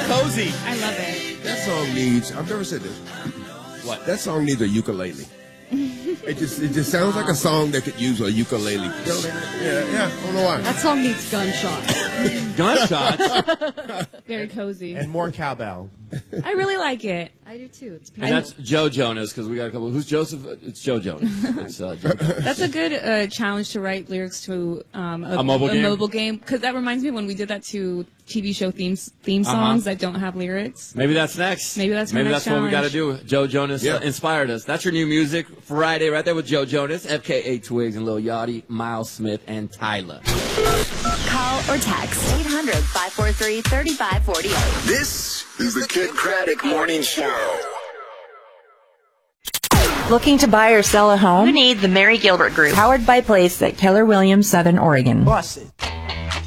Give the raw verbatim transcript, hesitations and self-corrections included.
cozy. I love it. That song needs, I've never said this. What? That song needs a ukulele. It just it just sounds like a song that could use a ukulele. Yeah, yeah, I don't know why. That song needs gunshots. Gunshots? Very cozy. And more cowbell. I really like it. I do too. It's And that's Joe Jonas, because we got a couple. Who's Joseph? It's Joe Jonas. It's, uh, Joe Jonas. That's a good uh, challenge to write lyrics to um, a, A mobile game? mobile game, because that reminds me when we did that to T V show themes theme Uh-huh. songs that don't have lyrics. Maybe that's next. Maybe that's my Maybe next that's what we got to challenge. do. Joe Jonas Yeah. uh, inspired us. That's your new music Friday, right there with Joe Jonas, F K A Twigs, and Lil Yachty, Miles Smith, and Tyler. Call or text eight hundred, five four three, three five four eight. This is the Kid Craddock Morning Show. Looking to buy or sell a home? You need the Mary Gilbert Group. Powered by Place at Keller Williams, Southern Oregon. Bust it.